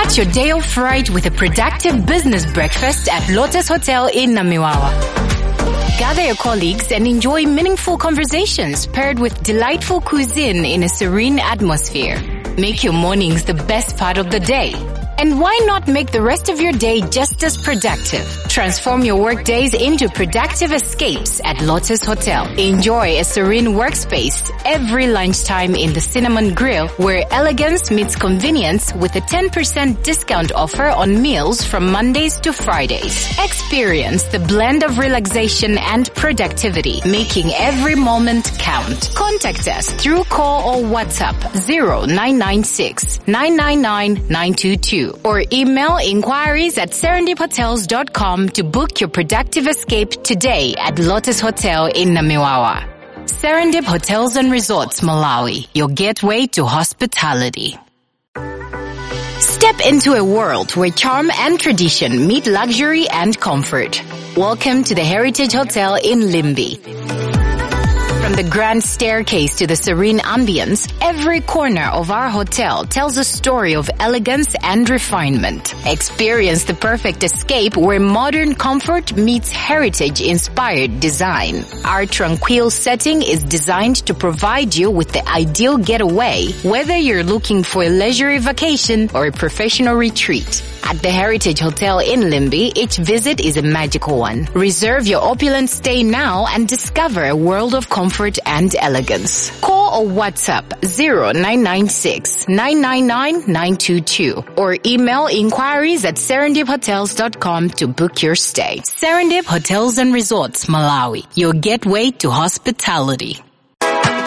Start your day off right with a productive business breakfast at Lotus Hotel in Namiwawa. Gather your colleagues and enjoy meaningful conversations paired with delightful cuisine in a serene atmosphere. Make your mornings the best part of the day. And why not make the rest of your day just as productive? Transform your work days into productive escapes at Lotus Hotel. Enjoy a serene workspace every lunchtime in the Cinnamon Grill, where elegance meets convenience with a 10% discount offer on meals from Mondays to Fridays. Experience the blend of relaxation and productivity, making every moment count. Contact us through call or WhatsApp 0996 999 922 or email inquiries at serendiphotels.com to book your productive escape today at Lotus Hotel in Namiwawa. Serendip Hotels and Resorts, Malawi, your gateway to hospitality. Step into a world where charm and tradition meet luxury and comfort. Welcome to the Heritage Hotel in Limbi. From the grand staircase to the serene ambience, every corner of our hotel tells a story of elegance and refinement. Experience the perfect escape where modern comfort meets heritage-inspired design. Our tranquil setting is designed to provide you with the ideal getaway, whether you're looking for a leisurely vacation or a professional retreat. At the Heritage Hotel in Limbi, each visit is a magical one. Reserve your opulent stay now and discover a world of comfort and elegance. Call or WhatsApp 0996 999 922 or email inquiries at serendiphotels.com to book your stay. Serendip Hotels and Resorts, Malawi, your gateway to hospitality.